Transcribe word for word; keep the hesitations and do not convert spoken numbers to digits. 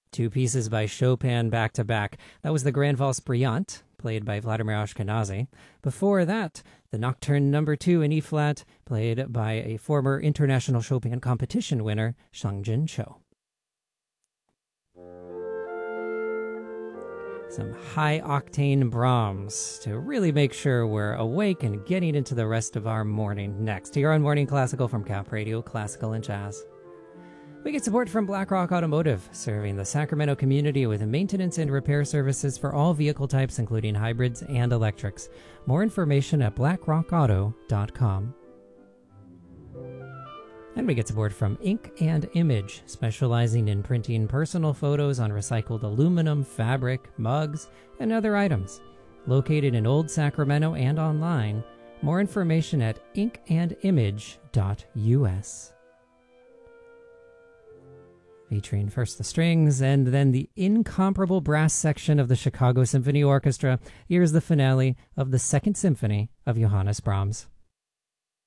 Two pieces by Chopin back to back. That was the Grand Valse Brillante, played by Vladimir Ashkenazy. Before that, the Nocturne number two in E flat, played by a former International Chopin competition winner, Sang-Jin Cho. Some high-octane Brahms to really make sure we're awake and getting into the rest of our morning. Next, here on Morning Classical from Cap Radio, Classical and Jazz. We get support from BlackRock Automotive, serving the Sacramento community with maintenance and repair services for all vehicle types, including hybrids and electrics. More information at black rock auto dot com. And we get support from Ink and Image, specializing in printing personal photos on recycled aluminum, fabric, mugs, and other items. Located in Old Sacramento and online. More information at ink and image dot u s. Featuring first the strings and then the incomparable brass section of the Chicago Symphony Orchestra, here's the finale of the Second Symphony of Johannes Brahms.